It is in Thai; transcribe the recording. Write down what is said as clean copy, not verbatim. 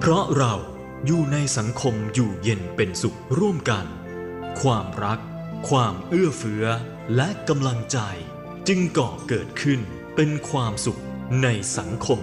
เพราะเราอยู่ในสังคมอยู่เย็นเป็นสุขร่วมกันความรักความเอื้อเฟื้อและกำลังใจจึงก่อเกิดขึ้นเป็นความสุขในสังคม